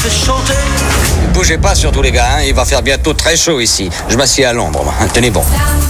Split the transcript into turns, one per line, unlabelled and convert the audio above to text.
Bougez pas surtout les gars, hein. Il va faire bientôt très chaud ici. Je m'assieds à l'ombre, moi. Tenez bon.